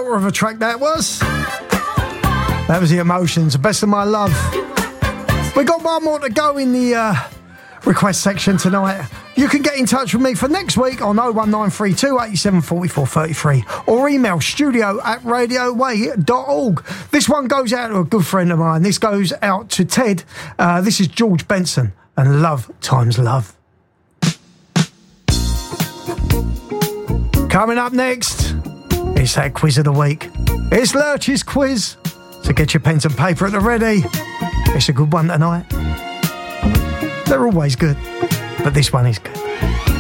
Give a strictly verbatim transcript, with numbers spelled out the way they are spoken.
belter of a track that was. That was The Emotions, Best of My Love. We got one more to go in the uh, request section tonight. You can get in touch with me for next week on oh one nine three two, eight seven four four three three or email studio at radio way dot org. This one goes out to a good friend of mine. This goes out to Ted. Uh, this is George Benson and Love Times Love. Coming up next, it's that quiz of the week. It's Lurch's quiz. So get your pens and paper at the ready. It's a good one tonight. They're always good, but this one is good.